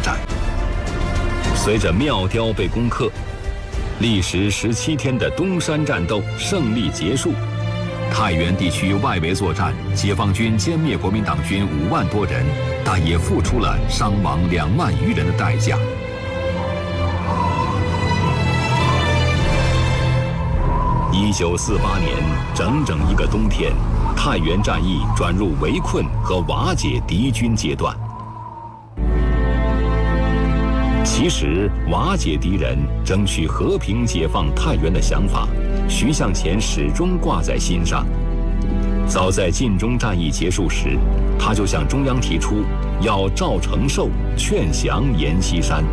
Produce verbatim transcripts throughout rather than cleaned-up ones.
战。随着庙碉被攻克，历时十七天的东山战斗胜利结束。太原地区外围作战，解放军歼灭国民党军五万多人，但也付出了伤亡两万余人的代价。一九四八年，整整一个冬天，太原战役转入围困和瓦解敌军阶段。其实，瓦解敌人、争取和平解放太原的想法，徐向前始终挂在心上。早在晋中战役结束时，他就向中央提出要赵承寿劝降阎锡山。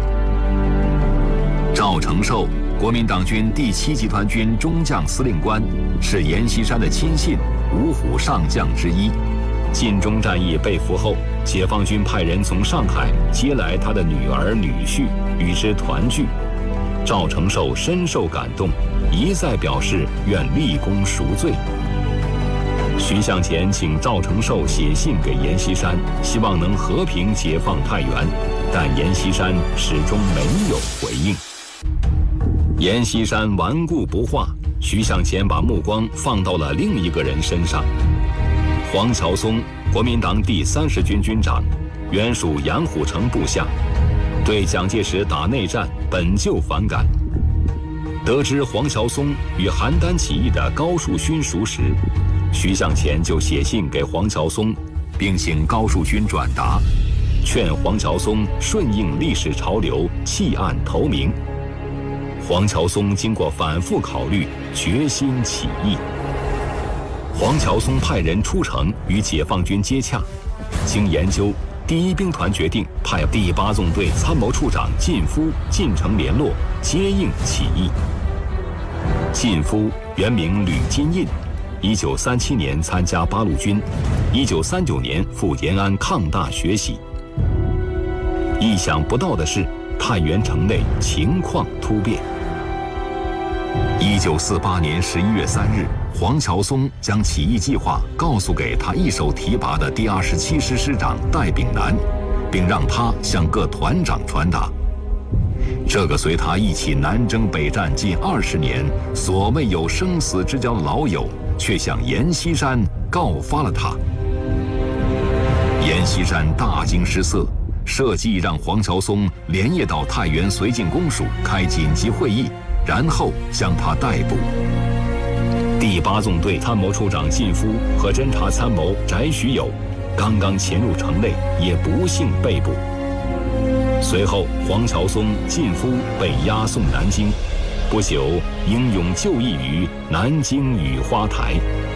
赵承寿，国民党军第七集团军中将司令官，是阎锡山的亲信，五虎上将之一。晋中战役被俘后，解放军派人从上海接来他的女儿女婿，与之团聚。赵承寿深受感动，一再表示愿立功赎罪。徐向前请赵承寿写信给阎锡山，希望能和平解放太原，但阎锡山始终没有回应。阎锡山顽固不化，徐向前把目光放到了另一个人身上。黄乔松，国民党第三十军军长，原属杨虎城部下，对蒋介石打内战本就反感。得知黄乔松与邯郸起义的高树勋熟识，徐向前就写信给黄乔松，并请高树勋转达，劝黄乔松顺应历史潮流，弃暗投明。黄乔松经过反复考虑，决心起义。黄乔松派人出城与解放军接洽，经研究，第一兵团决定派第八纵队参谋处长靳夫进城联络，接应起义。靳夫原名吕金印，一九三七年参加八路军，一九三九年赴延安抗大学习。意想不到的是，太原城内情况突变。一九四八年十一月三日，黄乔松将起义计划告诉给他一手提拔的第二十七师师长戴炳南，并让他向各团长传达。这个随他一起南征北战近二十年、所谓有生死之交的老友，却向阎锡山告发了他。阎锡山大惊失色，设计让黄乔松连夜到太原绥靖公署开紧急会议，然后将他逮捕。第八纵队参谋处长靳夫和侦察参谋翟徐友刚刚潜入城内，也不幸被捕。随后，黄乔松、靳夫被押送南京，不久英勇就义于南京雨花台。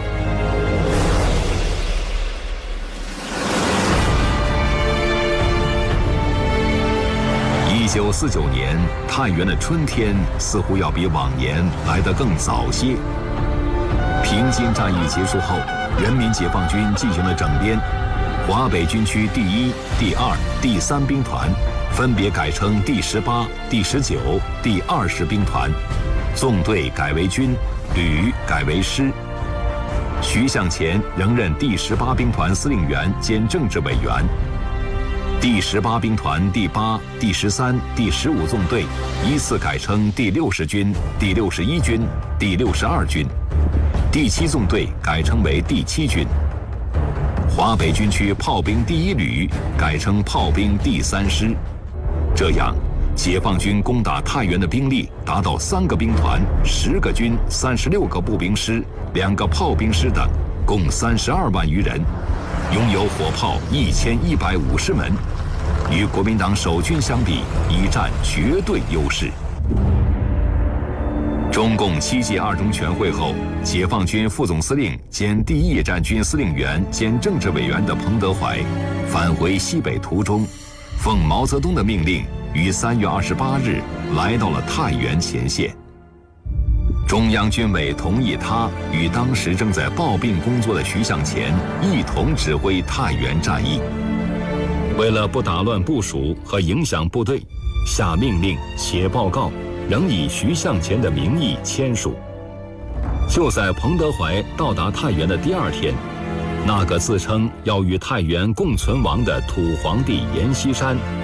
一九四九年，太原的春天似乎要比往年来得更早些。平津战役结束后，人民解放军进行了整编，华北军区第一、第二、第三兵团分别改称第十八、第十九、第二十兵团，纵队改为军，旅改为师。徐向前仍任第十八兵团司令员兼政治委员。第十八兵团第八、第十三、第十五纵队依次改称第六十军、第六十一军、第六十二军，第七纵队改称为第七军。华北军区炮兵第一旅改称炮兵第三师。这样，解放军攻打太原的兵力达到三个兵团、十个军、三十六个步兵师、两个炮兵师等，共三十二万余人，拥有火炮一千一百五十门，与国民党守军相比，已占绝对优势。中共七届二中全会后，解放军副总司令兼第一野战军司令员兼政治委员的彭德怀，返回西北途中，奉毛泽东的命令，于三月二十八日来到了太原前线。中央军委同意他与当时正在抱病工作的徐向前一同指挥太原战役。为了不打乱部署和影响部队，下命令写报告仍以徐向前的名义签署。就在彭德怀到达太原的第二天，那个自称要与太原共存亡的土皇帝阎锡山